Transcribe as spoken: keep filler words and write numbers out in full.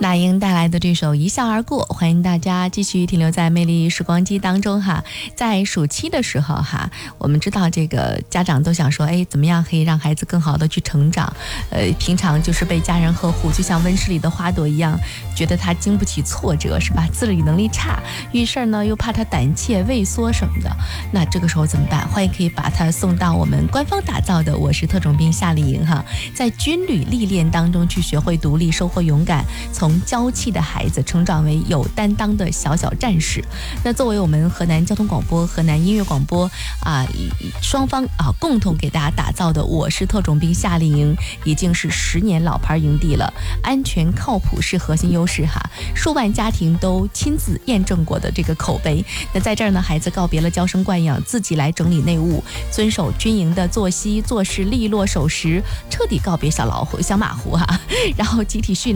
那英带来的这首一笑而过，欢迎大家继续停留在魅力时光机当中哈。在暑期的时候哈，我们知道这个家长都想说，哎，怎么样可以让孩子更好的去成长？呃，平常就是被家人呵护，就像温室里的花朵一样，觉得他经不起挫折，是吧？自理能力差，遇事呢又怕他胆怯畏缩什么的。那这个时候怎么办？欢迎可以把他送到我们官方打造的我是特种兵夏令营哈，在军旅历练当中去学会独立，收获勇敢，从娇气的孩子成长为有担当的小小战士。那作为我们河南交通广播、河南音乐广播啊，双方啊共同给大家打造的我是特种兵夏令营，已经是十年老牌营地了，安全靠谱是核心优势哈，数万家庭都亲自验证过的这个口碑。那在这儿呢，孩子告别了娇生惯养，自己来整理内务，遵守军营的作息做事利落守时，彻底告别小老虎、小马虎哈，然后集体训练。